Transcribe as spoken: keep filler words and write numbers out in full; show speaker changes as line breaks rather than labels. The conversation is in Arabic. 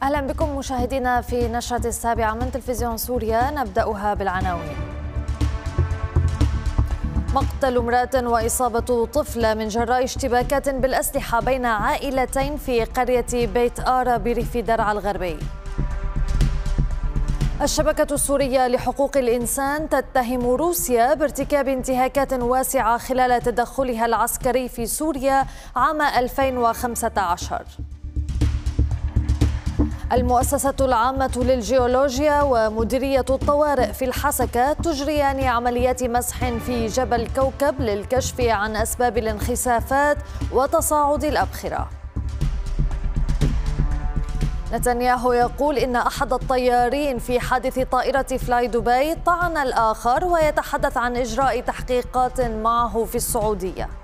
أهلا بكم مشاهدينا في نشرة السابعة من تلفزيون سوريا. نبدأها بالعناوين. مقتل امرأة وإصابة طفلة من جراء اشتباكات بالأسلحة بين عائلتين في قرية بيت آرا بريف درعا الغربي. الشبكة السورية لحقوق الإنسان تتهم روسيا بارتكاب انتهاكات واسعة خلال تدخلها العسكري في سوريا عام ألفين وخمسة عشر. المؤسسة العامة للجيولوجيا ومديرية الطوارئ في الحسكة تجريان عمليات مسح في جبل كوكب للكشف عن أسباب الانخسافات وتصاعد الأبخرة. نتنياهو يقول إن أحد الطيارين في حادث طائرة فلاي دبي طعن الآخر، ويتحدث عن إجراء تحقيقات معه في السعودية.